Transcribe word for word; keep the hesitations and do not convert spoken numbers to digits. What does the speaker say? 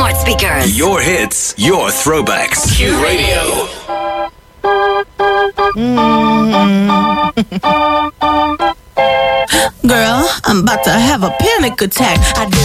smart speakers. Your hits, your throwbacks. Q Radio. Girl, I'm about to have a panic attack. I did